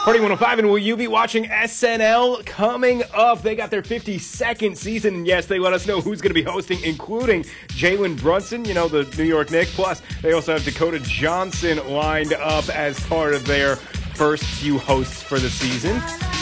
Party 105, and will you be watching SNL coming up? They got their 52nd season, and yes, they let us know who's going to be hosting, including Jalen Brunson, the New York Knicks. Plus, they also have Dakota Johnson lined up as part of their first few hosts for the season.